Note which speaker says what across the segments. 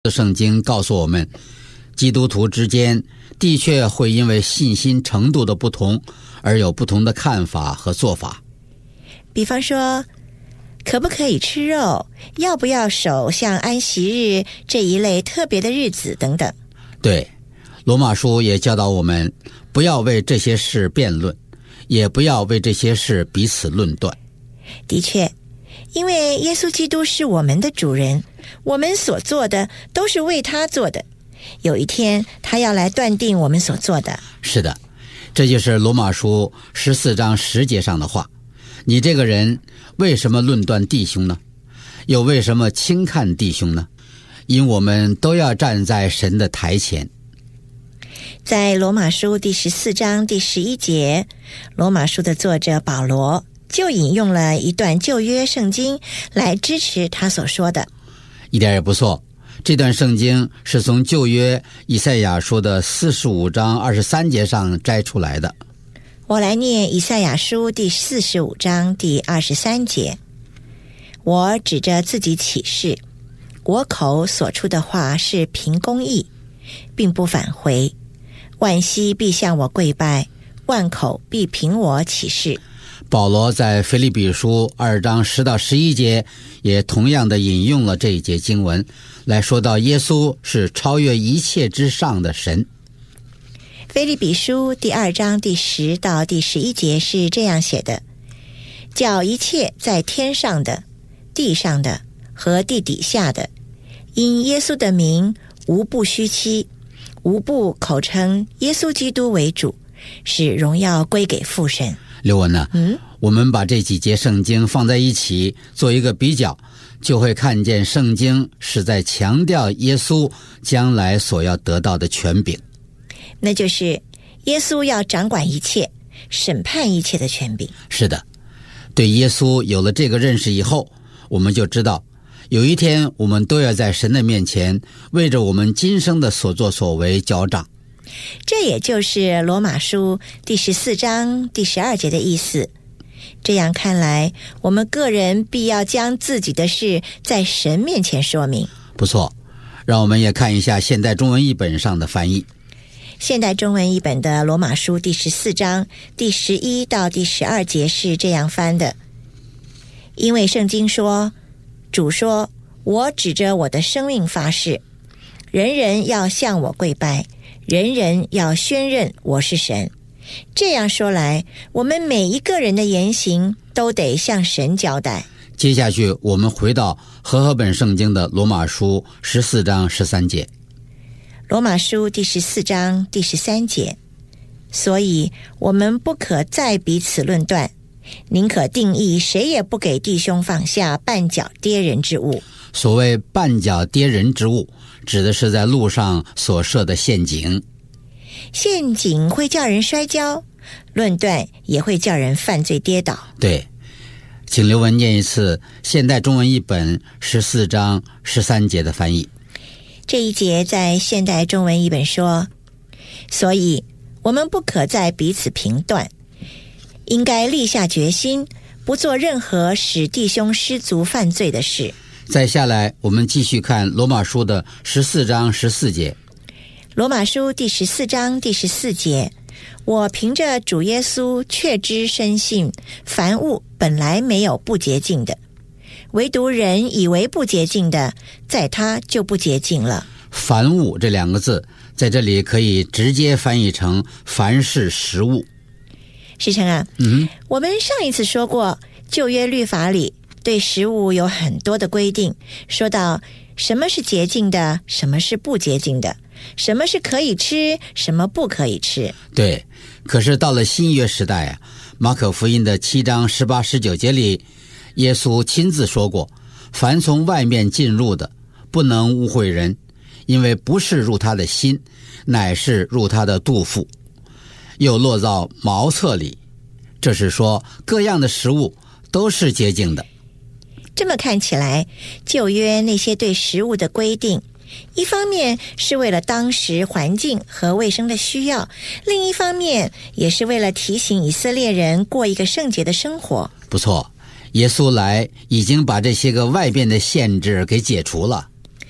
Speaker 1: 圣经告诉我们，基督徒之间的确会因为信心程度的不同而有不同的看法和做法。
Speaker 2: 比方说，可不可以吃肉，要不要守像安息日这一类特别的日子等等。
Speaker 1: 对，罗马书也教导我们不要为这些事辩论，也不要为这些事彼此论断。
Speaker 2: 的确，因为耶稣基督是我们的主人，我们所做的都是为他做的，有一天他要来断定我们所做的。
Speaker 1: 是的，这就是罗马书14章10节上的话，你这个人为什么论断弟兄呢？又为什么轻看弟兄呢？因我们都要站在神的台前。
Speaker 2: 在罗马书第14章第11节，罗马书的作者保罗就引用了一段旧约圣经来支持他所说的。
Speaker 1: 一点也不错，这段圣经是从旧约以赛亚书的45章23节上摘出来的。
Speaker 2: 我来念以赛亚书第45章第23节。我指着自己起誓，我口所出的话是凭公义，并不返回。万膝必向我跪拜，万口必凭我起誓。
Speaker 1: 保罗在腓立比书2章10到11节也同样的引用了这一节经文，来说到耶稣是超越一切之上的神。
Speaker 2: 腓立比书第2章第10到第11节是这样写的：叫一切在天上的、地上的和地底下的，因耶稣的名无不虚欺，无不口称耶稣基督为主，使荣耀归给父神。
Speaker 1: 刘文呢？我们把这几节圣经放在一起做一个比较，就会看见圣经是在强调耶稣将来所要得到的权柄，
Speaker 2: 那就是耶稣要掌管一切，审判一切的权柄。
Speaker 1: 是的，对耶稣有了这个认识以后，我们就知道有一天我们都要在神的面前为着我们今生的所作所为交账。
Speaker 2: 这也就是罗马书第14章第12节的意思。这样看来，我们个人必要将自己的事在神面前说明。
Speaker 1: 不错，让我们也看一下现代中文译本上的翻译。
Speaker 2: 现代中文译本的罗马书第14章第11到第12节是这样翻的：因为圣经说，主说，我指着我的生命发誓，人人要向我跪拜，人人要宣认我是神。这样说来，我们每一个人的言行都得向神交代。
Speaker 1: 接下去我们回到和合本圣经的罗马书14章13节。
Speaker 2: 罗马书第14章第13节，所以我们不可再彼此论断，宁可定义谁也不给弟兄放下绊脚跌人之物。
Speaker 1: 所谓绊脚跌人之物，指的是在路上所设的陷阱。
Speaker 2: 陷阱会叫人摔跤，论断也会叫人犯罪跌倒。
Speaker 1: 对，请刘文念一次现代中文译本14章13节的翻译。
Speaker 2: 这一节在现代中文译本说，所以我们不可再彼此评断，应该立下决心，不做任何使弟兄失足犯罪的事。
Speaker 1: 再下来我们继续看罗马书的14章14节。
Speaker 2: 罗马书第14章第14节，我凭着主耶稣确知深信，凡物本来没有不洁净的，唯独人以为不洁净的，在他就不洁净了。
Speaker 1: 凡物这两个字在这里可以直接翻译成凡是食物。
Speaker 2: 世成啊，我们上一次说过，旧约律法里对食物有很多的规定，说到什么是洁净的，什么是不洁净的，什么是可以吃，什么不可以吃。
Speaker 1: 对，可是到了新约时代马可福音的7章18、19节里，耶稣亲自说过，凡从外面进入的，不能污秽人，因为不是入他的心，乃是入他的肚腹，又落到茅厕里。这是说各样的食物都是洁净的。
Speaker 2: 这么看起来，旧约那些对食物的规定，一方面是为了当时环境和卫生的需要，另一方面也是为了提醒以色列人过一个圣洁的生活。
Speaker 1: 不错，耶稣来已经把这些个外边的限制给解除了。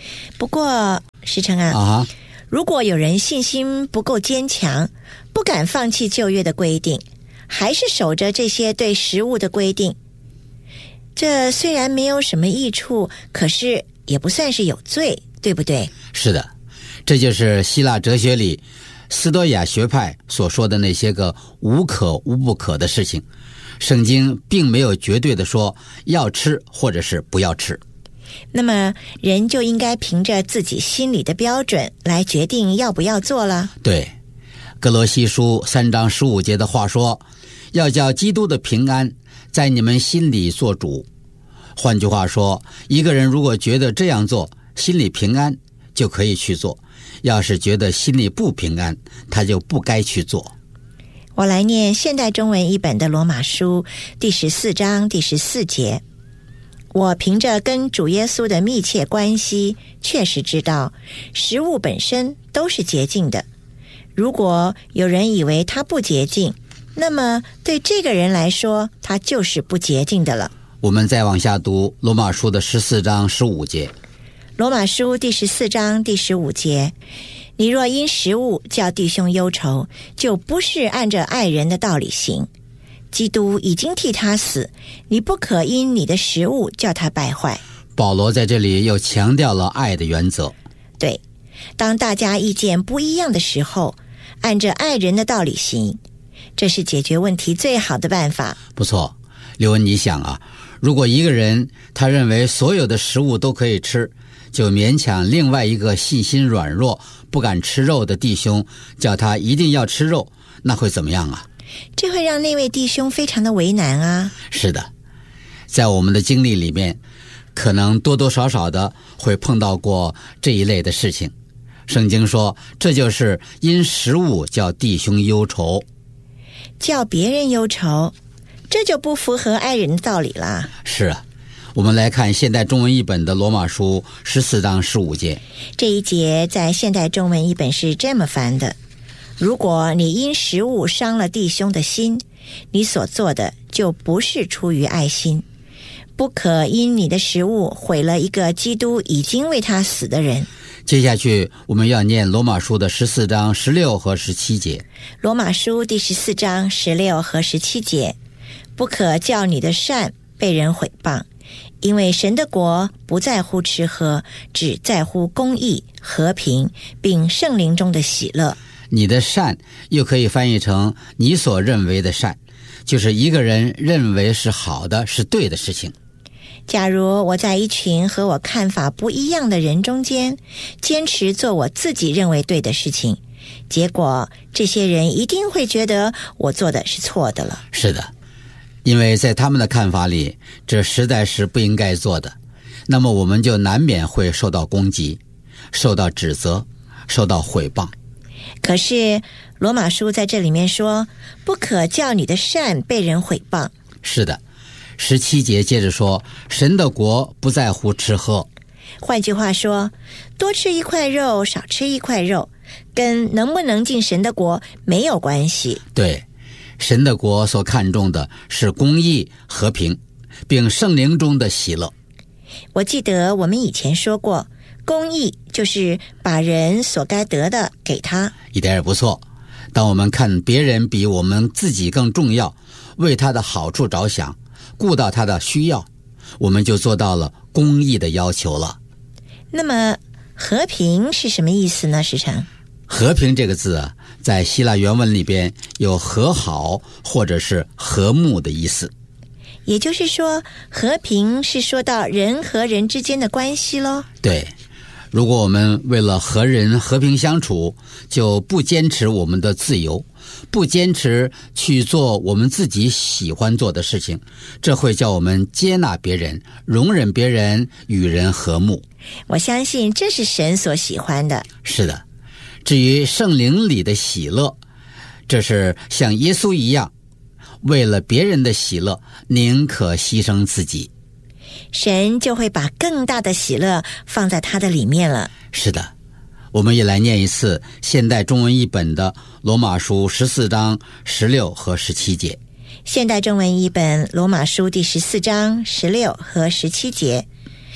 Speaker 2: 不过石成啊，如果有人信心不够坚强，不敢放弃旧约的规定，还是守着这些对食物的规定，这虽然没有什么益处，可是也不算是有罪，对不对？
Speaker 1: 是的，这就是希腊哲学里斯多亚学派所说的那些个无可无不可的事情。圣经并没有绝对的说要吃或者是不要吃。
Speaker 2: 那么人就应该凭着自己心里的标准来决定要不要做了。
Speaker 1: 对，哥罗西书3章15节的话说，要叫基督的平安在你们心里做主。换句话说，一个人如果觉得这样做心里平安，就可以去做；要是觉得心里不平安，他就不该去做。
Speaker 2: 我来念现代中文译本的罗马书第14章第14节。我凭着跟主耶稣的密切关系，确实知道食物本身都是洁净的。如果有人以为它不洁净，那么对这个人来说，它就是不洁净的了。
Speaker 1: 我们再往下读罗马书的14章15节。
Speaker 2: 罗马书第14章第15节，你若因食物叫弟兄忧愁，就不是按着爱人的道理行。基督已经替他死，你不可因你的食物叫他败坏。
Speaker 1: 保罗在这里又强调了爱的原则。
Speaker 2: 对，当大家意见不一样的时候，按着爱人的道理行，这是解决问题最好的办法。
Speaker 1: 不错，刘文，你想啊，如果一个人他认为所有的食物都可以吃，就勉强另外一个信心软弱不敢吃肉的弟兄叫他一定要吃肉，那会怎么样啊？
Speaker 2: 这会让那位弟兄非常的为难啊。
Speaker 1: 是的，在我们的经历里面，可能多多少少的会碰到过这一类的事情。圣经说，这就是因食物叫弟兄忧愁。
Speaker 2: 叫别人忧愁，这就不符合爱人的道理啦。
Speaker 1: 是啊，我们来看现代中文译本的罗马书14章15节。
Speaker 2: 这一节在现代中文译本是这么翻的：如果你因食物伤了弟兄的心，你所做的就不是出于爱心。不可因你的食物毁了一个基督已经为他死的人。
Speaker 1: 接下去我们要念罗马书的14章16和17节。
Speaker 2: 罗马书第14章16和17节，不可叫你的善被人毁谤，因为神的国不在乎吃喝，只在乎公义、和平，并圣灵中的喜乐。
Speaker 1: 你的善又可以翻译成你所认为的善，就是一个人认为是好的、是对的事情。
Speaker 2: 假如我在一群和我看法不一样的人中间，坚持做我自己认为对的事情，结果这些人一定会觉得我做的是错的了。
Speaker 1: 是的，因为在他们的看法里，这实在是不应该做的，那么我们就难免会受到攻击，受到指责，受到毁谤。
Speaker 2: 可是罗马书在这里面说，不可叫你的善被人毁谤。
Speaker 1: 是的，17节接着说，神的国不在乎吃喝。
Speaker 2: 换句话说，多吃一块肉，少吃一块肉，跟能不能进神的国没有关系。
Speaker 1: 对，神的国所看重的是公义、和平，并圣灵中的喜乐。
Speaker 2: 我记得我们以前说过，公义就是把人所该得的给他。
Speaker 1: 一点也不错。当我们看别人比我们自己更重要，为他的好处着想，顾到他的需要，我们就做到了公义的要求了。
Speaker 2: 那么和平是什么意思呢？石成，
Speaker 1: 和平这个字啊，在希腊原文里边有和好或者是和睦的意思。
Speaker 2: 也就是说，和平是说到人和人之间的关系咯。
Speaker 1: 对，如果我们为了和人和平相处，就不坚持我们的自由，不坚持去做我们自己喜欢做的事情，这会叫我们接纳别人，容忍别人，与人和睦。
Speaker 2: 我相信这是神所喜欢的。
Speaker 1: 是的，至于圣灵里的喜乐，这是像耶稣一样，为了别人的喜乐，宁可牺牲自己。
Speaker 2: 神就会把更大的喜乐放在他的里面了。
Speaker 1: 是的，我们也来念一次现代中文译本的罗马书14章16和17节。
Speaker 2: 现代中文译本罗马书第14章16和17节，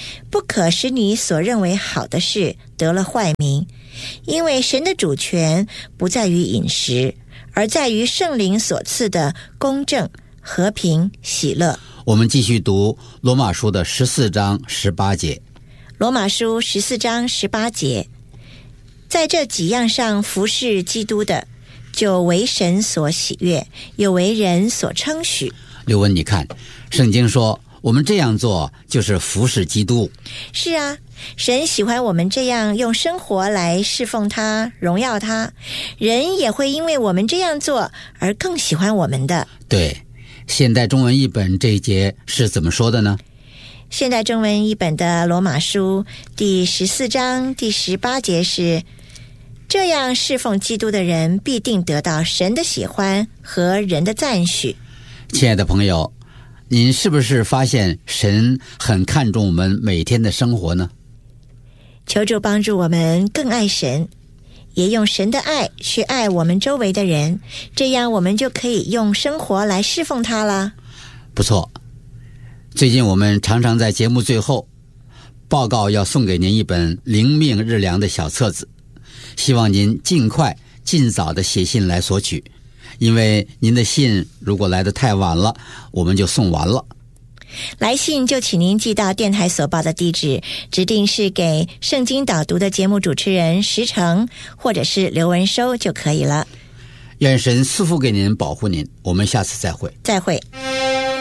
Speaker 2: 不可使你所认为好的事得了坏名，因为神的主权不在于饮食，而在于圣灵所赐的公正、和平、喜乐。
Speaker 1: 我们继续读罗马书的14章18节。
Speaker 2: 罗马书14章18节，在这几样上服侍基督的，就为神所喜悦，又为人所称许。
Speaker 1: 刘文，你看，圣经说我们这样做就是服侍基督。
Speaker 2: 是啊，神喜欢我们这样用生活来侍奉他，荣耀他，人也会因为我们这样做而更喜欢我们的。
Speaker 1: 对，现代中文译本这一节是怎么说的呢？
Speaker 2: 现代中文译本的罗马书第14章第18节是：这样侍奉基督的人必定得到神的喜欢和人的赞许。
Speaker 1: 亲爱的朋友，您是不是发现神很看重我们每天的生活呢？
Speaker 2: 求主帮助我们更爱神，也用神的爱去爱我们周围的人，这样我们就可以用生活来侍奉他了。
Speaker 1: 不错，最近我们常常在节目最后报告要送给您一本灵命日粮的小册子，希望您尽早的写信来索取，因为您的信如果来得太晚了，我们就送完了。
Speaker 2: 来信就请您寄到电台所报的地址，指定是给圣经导读的节目主持人石成或者是刘文收就可以了。
Speaker 1: 愿神赐福给您，保护您，我们下次再会。
Speaker 2: 再会。